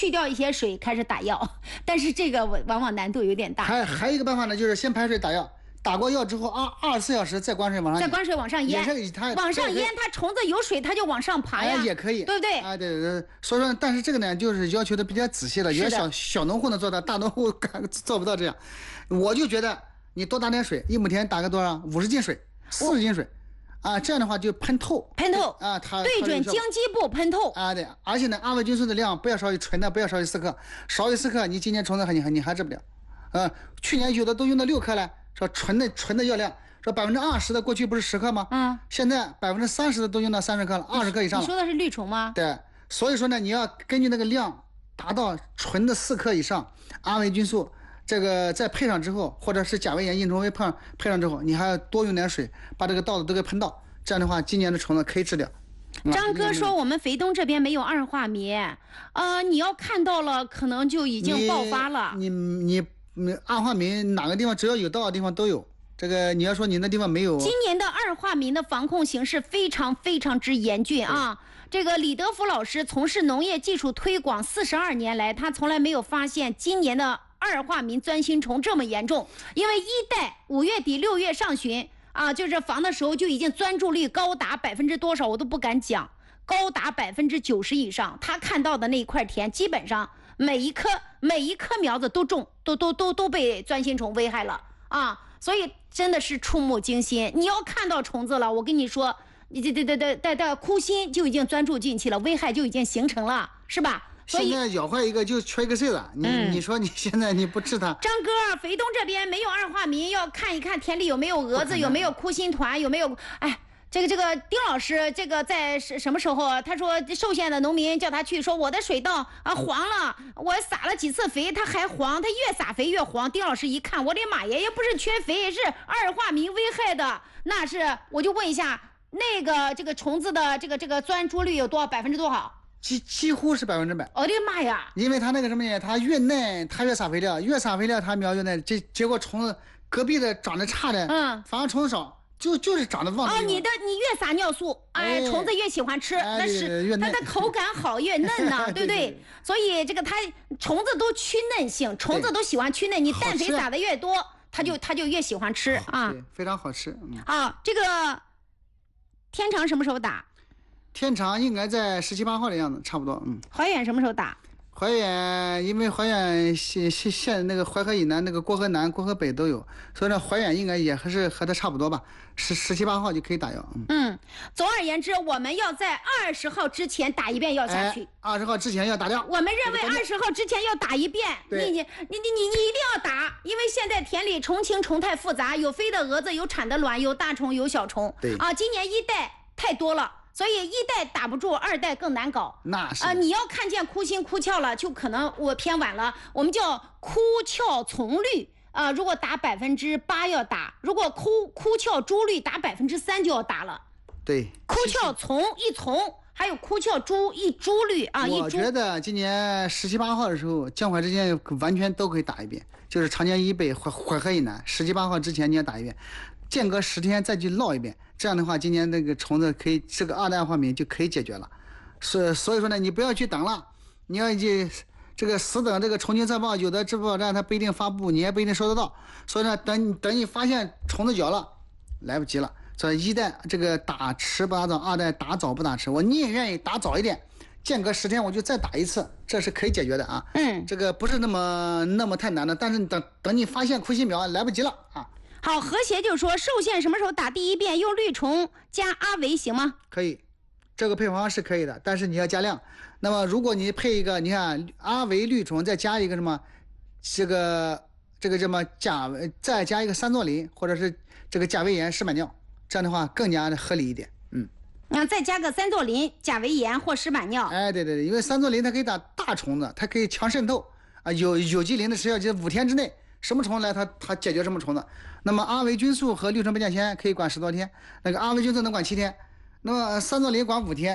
去掉一些水开始打药，但是这个往往难度有点大。 还有一个办法呢，就是先排水打药，打过药之后24小时再关水往上淹，再关水往上淹，往上淹，它虫子有水它就往上爬呀， 也可以， 对不对？ 对。所以说，但是这个呢，就是要求的比较仔细了，有些小农户能做到，大农户做不到这样。我就觉得你多打点水，1亩田打个多少50斤水，40斤水。这样的话就喷透啊，它对准茎基部喷透啊，对，而且呢，阿维菌素的量不要少于纯的，不要少于4克，少于4克，你今年虫子你还治不了，去年有的都用到6克了，说纯的药量，说20%的过去不是10克吗？现在30%的都用到30克了，20克以上了。 你说的是绿虫吗？ 对，所以说呢，你要根据那个量达到纯的4克以上，阿维菌素。这个再配上之后，或者是甲维盐、硬虫维配上之后，你还要多用点水，把这个稻子都给喷到，这样的话，今年的虫子可以治掉。 张哥说我们肥东这边没有二化醚，你要看到了，可能就已经爆发了。 你二化醚哪个地方只要有稻的地方都有。这个你要说你那地方没有， 今年的二化醚的防控形势非常非常之严峻啊！这个李德福老师从事农业技术推广42年来，他从来没有发现今年的二化醚钻心虫这么严重，因为一代5月底6月上旬就是防的时候就已经钻注率高达多少我都不敢讲，高达90%以上。他看到的那一块田，基本上每一棵苗子都中，都被钻心虫危害了啊！所以真的是触目惊心。你要看到虫子了，我跟你说，你这枯心就已经钻注进去了，危害就已经形成了，是吧？ 现在咬坏一个就缺一个肾了，你说你现在你不治它？ 张哥，肥东这边没有二化醚，要看一看田里有没有蛾子，有没有枯心团，有没有这个丁老师，这个在什么时候？他说寿县的农民叫他去，说我的水稻黄了，我撒了几次肥，它还黄，它越撒肥越黄。丁老师一看，我的妈呀，也不是缺肥，是二化醚危害的。那是我就问一下，那个这个虫子的这个钻珠率有多少%多少？ 几乎是100%。 我的妈呀！ 因为它那个什么呀，它越嫩，它越撒肥料，越撒肥料它苗越嫩。结果虫子隔壁的长得差的，反而虫子少。就是长得旺你越撒尿素，虫子越喜欢吃，那是它的口感好，越嫩呐，对不对？所以这个它虫子都趋嫩性，虫子都喜欢趋嫩，你氮肥撒的越多，它就越喜欢吃啊， 对，非常好吃。 这个天长什么时候打？ 天长应该在17、18号的样子，差不多。 怀远什么时候打？ 怀远，因为怀远县那个淮河以南、那个郭河南、郭河北都有，所以呢，怀远应该也还是和它差不多吧。17、18号就可以打药。 总而言之，我们要在20号之前打一遍药下去。 20号之前要打掉。 我们认为20号之前要打一遍。你一定要打，因为现在田里虫情虫太复杂，有飞的蛾子，有产的卵，有大虫，有小虫。 对今年1代太多了。所以1代打不住2代更难搞。 那是你要看见枯心枯鞘了，就可能我偏晚了。我们叫枯鞘丛绿如果打8%要打，如果枯鞘株绿打3%就要打了。 对， 枯鞘丛一丛，还有枯鞘株一株绿我觉得今年17、18号的时候，江淮之间完全都可以打一遍，就是长江以北、淮河以南，17、18号之前你要打一遍。间隔10天再去烙一遍，这样的话，今年那个虫子可以这个2代化醚就可以解决了。所以说呢，你不要去等了，你要去这个死等这个虫群测报，有的支付宝站它不一定发布，你也不一定收得到。所以呢，等你发现虫子咬了，来不及了。所以1代这个打迟不打早，2代打早不打迟。我宁愿意打早一点，间隔10天我就再打一次，这是可以解决的啊。这个不是那么太难的，但是等你发现枯心苗来不及了啊。 好，和谐就说寿县什么时候打第1遍？用绿虫加阿维行吗？ 可以，这个配方是可以的，但是你要加量。那么如果你配一个，你看阿维绿虫再加一个什么，这个什么再加一个3唑林，或者是这个甲维盐、石板尿，这样的话更加的合理一点。 再加个3唑林、甲维盐或石板尿。 对，因为3唑林它可以打大虫子，它可以强渗透有机磷的时效期5天之内。什么虫来它解决什么虫子。那么阿维菌素和绿虫倍甲酰可以管10多天，那个阿维菌素能管7天，那么3唑林管5天，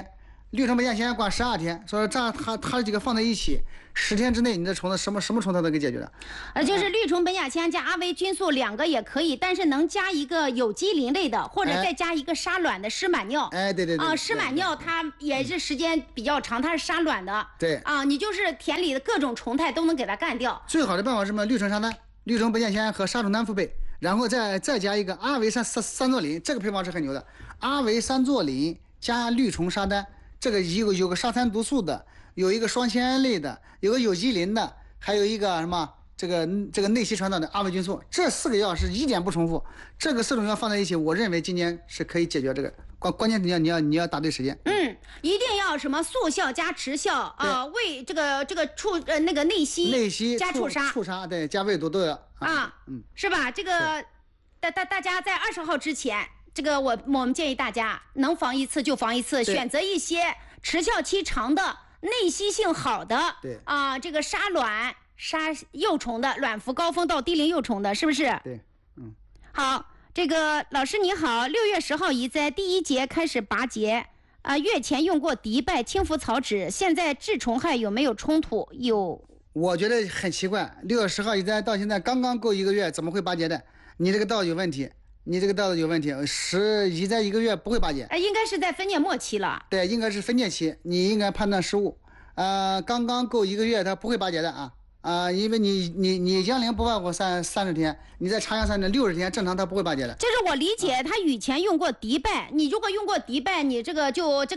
氯虫苯甲酰管12天，说这样它几个放在一起，10天之内你的虫子什么虫它都给解决了。 就是氯虫苯甲酰加阿维菌素2个也可以，但是能加一个有机磷类的，或者再加一个杀卵的湿螨尿。 哎，对湿螨尿它也是时间比较长，它是杀卵的。 对你就是田里的各种虫害都能给它干掉。 最好的办法是什么？氯虫沙丹、氯虫苯甲酰和杀虫丹复配，然后再加一个阿维三唑林，这个配方是很牛的。阿维三唑林加氯虫沙丹，这个有个沙滩毒素的，有一个双酰胺类的，有个有机磷的，还有一个什么这个内息传导的阿维菌素，这4个药是一点不重复。这个4种药放在一起，我认为今年是可以解决这个。关键你要打对时间。 一定要什么速效加持效啊，胃这个那个内息加触杀，对，加胃毒都要是吧？这个大家在20号之前，这个我们建议大家能防一次就防一次，选择一些持效期长的、内息性好的， 对这个杀卵、杀幼虫的，卵孵高峰到低龄幼虫的，是不是？ 对， 好，这个老师你好，6月10号移栽，第1节开始拔节。月前用过迪拜清浮草酯，现在治虫害有没有冲突？有， 我觉得很奇怪，6月10号移栽到现在刚刚够1个月，怎么会拔节的？你这个稻有问题，移栽1个月不会拔节。 应该是在分界末期了。 对，应该是分界期，你应该判断失误。刚刚够1个月，它不会拔节的因为你阳龄不外乎30天，你再插秧3天60天，正常它不会拔节的。 就是我理解，他以前用过迪拜，你如果用过迪拜，你这个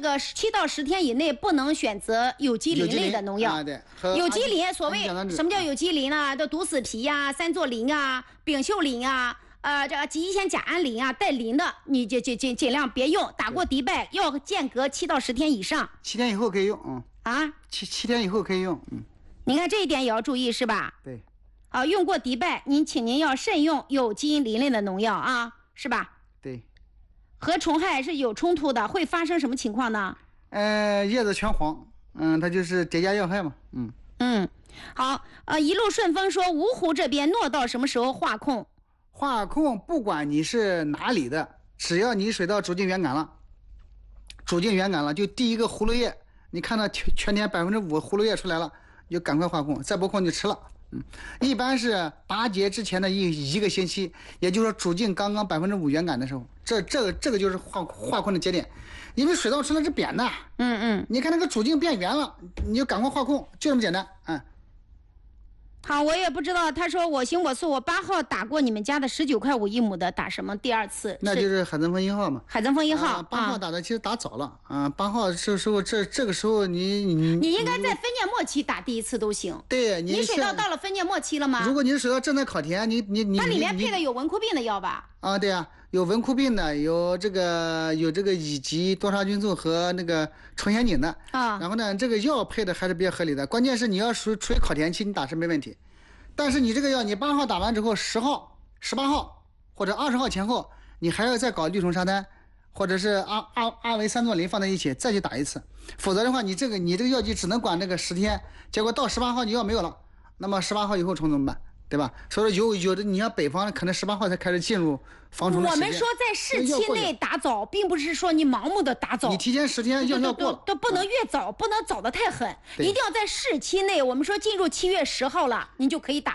7到10天以内不能选择有机磷类的农药。 对， 有机磷，所谓什么叫有机磷呢？都毒死皮呀、三唑磷啊、丙溴磷啊。这个极酰甲胺磷带磷的，你就尽量别用。打过迪拜要间隔7到10天以上。 7天以后可以用7天以后可以用你看这一点也要注意，是吧？ 对。 用过迪拜，请您要慎用有机磷类的农药是吧？ 对。 和虫害是有冲突的，会发生什么情况呢？ 叶子全黄，它就是叠加要害嘛。 好，一路顺风说芜湖这边糯稻什么时候化控？ 化控不管你是哪里的，只要你水稻主茎圆杆了，就第1个葫芦叶，你看到全年5%葫芦叶出来了，就赶快化控，再不控就迟了。一般是拔节之前的一个星期，也就是说主茎刚刚5%圆杆的时候，这个就是化控的节点，因为水稻出来是扁的。你看那个主茎变圆了，你就赶快化控，就这么简单。 好，我也不知道。他说我行我素，我8号打过你们家的19块5一亩的，打什么？第2次那就是海增丰1号嘛。 海增丰1号 ，8号打的其实打早了8号这时候这个时候你应该在分界末期打第1次都行。 对， 你水稻到了分界末期了吗？ 如果你是水稻正在考田，它里面配的有文库病的药吧？ 对啊，有文库病的，有这个乙级多杀菌素和那个虫烯肼的然后呢，这个药配的还是比较合理的。关键是你要处于考田期，你打是没问题。但是你这个药，你8号打完之后，10号、18号或者20号前后，你还要再搞氯虫沙丹，或者是阿维三唑林放在一起再去打1次，否则的话，你这个药剂只能管那个10天，结果到18号你药没有了，那么18号以后虫怎么办？对吧？所以说有的你像北方可能18号才开始进入防虫的时间。 我们说在试期内打早，并不是说你盲目的打早， 你提前10天药过了， 都不能越早，不能早的太狠，一定要在试期内。我们说进入7月10号了，您就可以打。